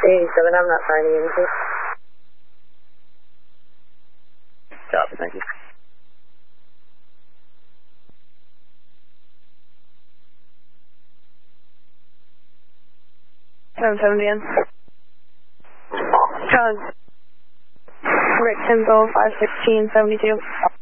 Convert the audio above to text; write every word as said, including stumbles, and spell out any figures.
eighty-seven, I'm not finding anything. Copy, thank you. seven seventy in. Cause Rick Timbo, five sixteen seventy-two.